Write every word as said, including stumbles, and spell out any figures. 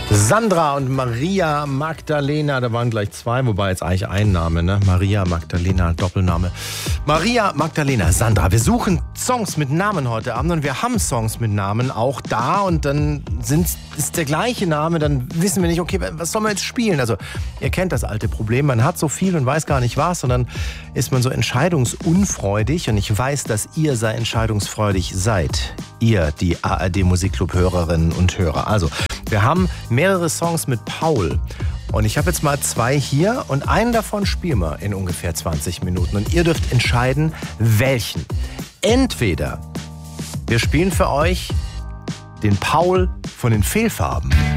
Sandra und Maria Magdalena, da waren gleich zwei, wobei jetzt eigentlich ein Name, ne? Maria Magdalena, Doppelname. Maria Magdalena, Sandra, wir suchen Songs mit Namen heute Abend und wir haben Songs mit Namen auch da und dann sind, ist der gleiche Name, dann wissen wir nicht, okay, was sollen wir jetzt spielen? Also ihr kennt das alte Problem, man hat so viel und weiß gar nicht was und dann ist man so entscheidungsunfreudig und ich weiß, dass ihr sehr entscheidungsfreudig seid. Ihr, die A R D-Musikclub-Hörerinnen und Hörer. Also, wir haben mehrere Songs mit Paul. Und ich habe jetzt mal zwei hier und einen davon spielen wir in ungefähr zwanzig Minuten. Und ihr dürft entscheiden, welchen. Entweder wir spielen für euch den Paul von den Fehlfarben.